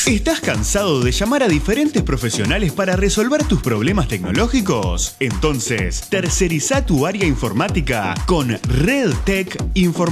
¿Estás cansado de llamar a diferentes profesionales para resolver tus problemas tecnológicos? Entonces, terceriza tu área informática con RedTech Informática.